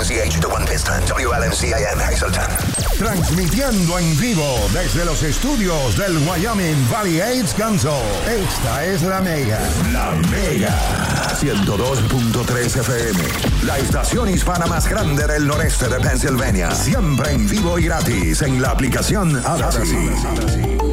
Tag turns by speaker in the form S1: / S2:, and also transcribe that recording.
S1: WCCH The One Piston, WLMCAM Hazleton.
S2: Transmitiendo en vivo desde los estudios del Wyoming Valley AIDS Council. Esta es La Mega. La Mega. 102.3 FM. La estación hispana más grande del noreste de Pennsylvania. Siempre en vivo y gratis en la aplicación Odyssey.